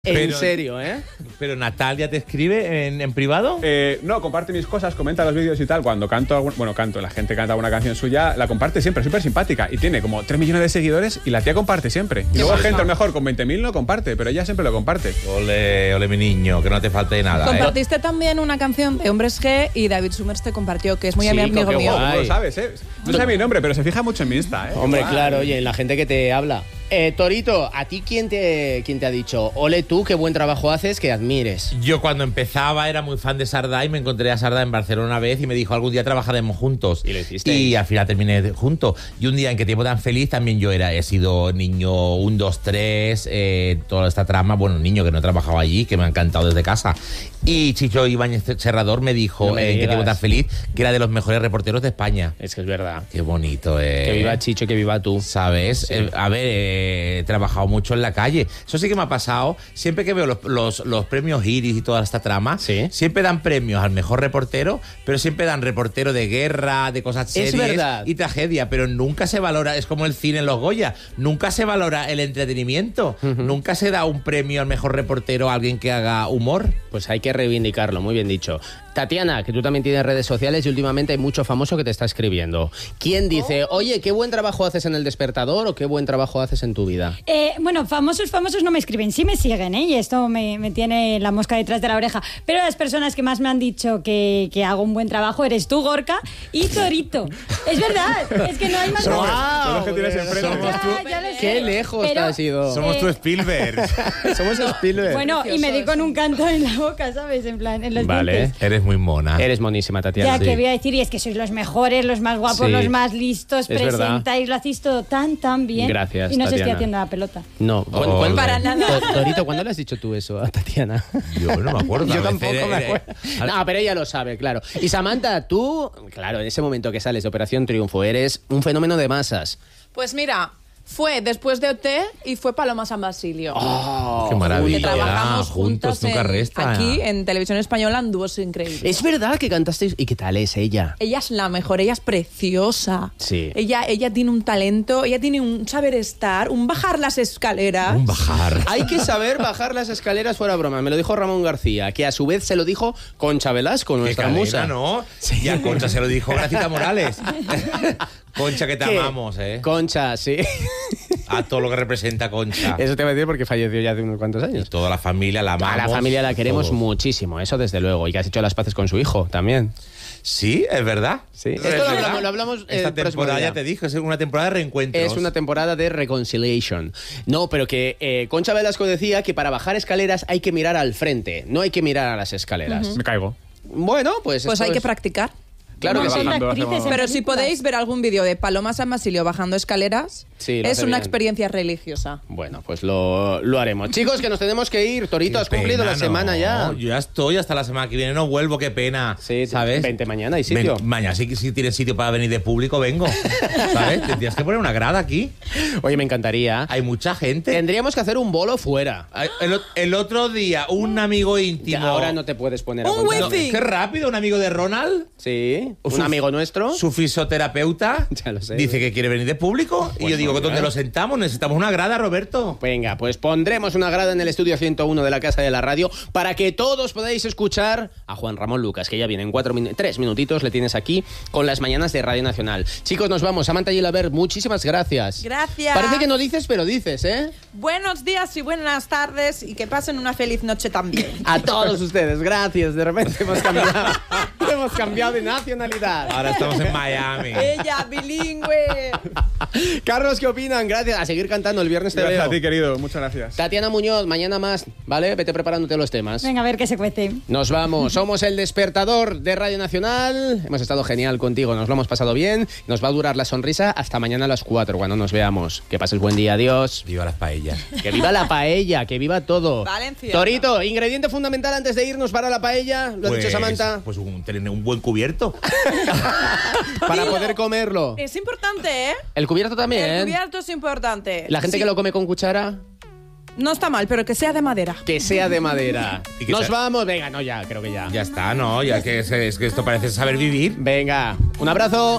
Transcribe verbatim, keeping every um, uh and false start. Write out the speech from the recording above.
En Pero, serio, ¿eh? ¿Pero Natalia te escribe en, en privado? Eh, no, comparte mis cosas, comenta los vídeos y tal. Cuando canto, algún, bueno, canto, la gente canta alguna canción suya, la comparte siempre, súper simpática. Y tiene como tres millones de seguidores y la tía comparte siempre. Y luego gente a lo mejor con veinte mil no comparte, pero ella siempre lo comparte. Ole, ole mi niño, que no te falte nada. Compartiste ¿eh? también una canción de Hombres G y David Summers te compartió, que es muy Sí, amigo qué mío. guay. No lo sabes, ¿eh? No sé mi nombre, pero se fija mucho en mi Insta, ¿eh? Hombre, Guay. claro, oye, la gente que te habla. Eh, Torito, ¿a ti quién te, quién te ha dicho? Ole tú, qué buen trabajo haces, que admires. Yo cuando empezaba era muy fan de Sardá y me encontré a Sardá en Barcelona una vez y me dijo algún día trabajaremos juntos. Y lo hiciste. Y al final terminé juntos. Y un día en que tiempo tan feliz también yo era, he sido niño un, dos, tres, eh, toda esta trama, bueno, niño que no he trabajado allí, que me ha encantado desde casa. Y Chicho Ibáñez Serrador me dijo No me eh, en que tiempo digas. tan feliz que era de los mejores reporteros de España. Es que es verdad. Qué bonito, eh. Que viva Chicho, que viva tú. ¿Sabes? Sí. Eh, a ver, eh, he trabajado mucho en la calle. Eso sí que me ha pasado. Siempre que veo los, los, los premios Iris y toda esta trama, Sí. siempre dan premios al mejor reportero, pero siempre dan reportero de guerra, de cosas Es serias verdad. y tragedia, pero nunca se valora, es como el cine en los Goya, nunca se valora el entretenimiento, Ujú. nunca se da un premio al mejor reportero a alguien que haga humor. Pues hay que reivindicarlo, muy bien dicho. Tatiana, que tú también tienes redes sociales y últimamente hay mucho famoso que te está escribiendo. ¿Quién dice, oye, qué buen trabajo haces en El Despertador o qué buen trabajo haces en tu vida? Eh, bueno, famosos, famosos no me escriben, sí me siguen, ¿eh? Y esto me, me tiene la mosca detrás de la oreja. Pero las personas que más me han dicho que, que hago un buen trabajo eres tú, Gorka, y Torito. Es verdad, es que no hay más... Somos- nada. son los que tienes enfrente. Somos tú. Ya, ya lo sé. Qué lejos Pero, te has ido. Somos Eh, tu Spielberg. Somos Spielberg. Bueno, y me di con un canto en la boca, ¿sabes? En plan, en los Vale. dientes. Eres muy mona. Eres monísima, Tatiana. Ya, sí. que voy a decir, y es que sois los mejores, los más guapos, Sí. los más listos, Es verdad. presentáis, lo hacéis todo tan, tan bien. Gracias, Y no os estoy Tatiana. haciendo la pelota. No, ¿cu- Ole. cuándo- Para nada. To- Torito, ¿cuándo le has dicho tú eso a Tatiana? Yo no me acuerdo. Yo a veces tampoco era- me era- acuerdo. No, pero ella lo sabe, claro. Y Samantha, tú, claro, en ese momento que sales de Operación Triunfo, eres un fenómeno de masas. Pues mira, fue después de O T y fue Paloma San Basilio. Oh, Qué maravilla. Que trabajamos Juntos juntas nunca en- resta. aquí en Televisión Española en dúos increíbles. Es verdad que cantasteis. ¿Y qué tal es ella? Ella es la mejor, ella es preciosa. Sí. Ella, ella tiene un talento, ella tiene un saber estar, un bajar las escaleras. Un bajar. Hay que saber bajar las escaleras fuera broma. Me lo dijo Ramón García, que a su vez se lo dijo Concha Velasco, Qué nuestra cadena, musa. ¿no? Y a Concha se lo dijo Gracita Morales. Concha, que te ¿Qué? amamos, ¿eh? Concha, sí. A todo lo que representa Concha. Eso te voy a decir porque falleció ya hace unos cuantos años. Toda la familia la amamos. A la familia la queremos todos. muchísimo, eso desde luego. Y que has hecho las paces con su hijo también. Sí, es verdad. Sí. Es Esto lo verdad. hablamos- lo hablamos, eh, Esta el próximo temporada, día. ya te dije, es una temporada de reencuentros. Es una temporada de reconciliation. No, pero que eh, Concha Velasco decía que para bajar escaleras hay que mirar al frente, no hay que mirar a las escaleras. Me caigo. Bueno, pues Pues esto hay que es- practicar. Claro No, que sí. son Bajando, actrices hacemos- en Pero si películas. podéis ver algún vídeo de Paloma San Basilio bajando escaleras, Sí, lo es hace una bien. experiencia religiosa. Bueno, pues lo, lo haremos. Chicos, que nos tenemos que ir. Torito, has Qué cumplido pena, la semana no. ya. Yo ya estoy, hasta la semana que viene no vuelvo, qué pena. Sí, ¿sabes? vente mañana, ¿hay sitio? Ven- mañana sí, si tienes sitio para venir de público, vengo. ¿Sabes? Tendrías que poner una grada aquí. Oye, me encantaría. Hay mucha gente. Tendríamos que hacer un bolo fuera. El, el otro día, un amigo Que íntimo. ahora no te puedes poner a Un contar. wifi. Qué rápido, un amigo de Ronald. Sí, un Su- amigo nuestro. Su fisioterapeuta Ya lo sé. dice que quiere venir de público. y Pues yo digo, mira. ¿dónde lo sentamos? Necesitamos una grada, Roberto. Venga, pues pondremos una grada en el estudio ciento uno de la Casa de la Radio para que todos podáis escuchar a Juan Ramón Lucas, que ya viene en cuatro min- tres minutitos, le tienes aquí con las mañanas de Radio Nacional. Chicos, nos vamos. Samantha Gilaber, muchísimas gracias. Gracias. Parece que no dices, pero dices, ¿eh? Buenos días y buenas tardes y que pasen una feliz noche también. A todos ustedes, gracias. De repente hemos cambiado, hemos cambiado de nacionalidad. Ahora estamos en Miami. Ella, bilingüe. Carlos, ¿qué opinan? Gracias. A seguir cantando el viernes te Gracias veo. a ti, querido. Muchas gracias. Tatiana Muñoz, mañana más, ¿vale? Vete preparándote los temas. Venga, a ver qué se cuece. Nos vamos. Somos el despertador de Radio Nacional. Hemos estado genial contigo. Nos lo hemos pasado bien. Nos va a durar la sonrisa hasta mañana a las cuatro cuando nos veamos. Que pases buen día. Adiós. Viva las paellas. Que viva la paella. Que viva todo. Valenciana. Torito, ingrediente fundamental antes de irnos para la paella. Lo ha dicho Samantha. Pues un, tener un buen cubierto. Para Dilo. poder comerlo. Es importante, ¿eh? El cubierto también. El cubierto es importante. La gente Sí, que lo come con cuchara, no está mal, pero que sea de madera. que sea de madera. Y que Nos sea- vamos. Venga, no, ya, creo que ya. Ya está, ¿no? Ya que es, es que esto parece saber vivir. Venga, un abrazo.